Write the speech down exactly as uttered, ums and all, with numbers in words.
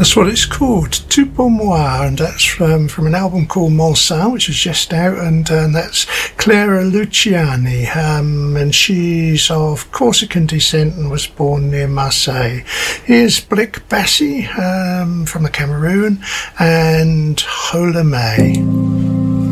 That's what it's called, Tout pour moi, and that's um, from an album called Malsain, which is just out, and, uh, and that's Clara Luciani, um, and she's of Corsican descent and was born near Marseille. Here's Blick Bassi um, from the Cameroon, and Hola May.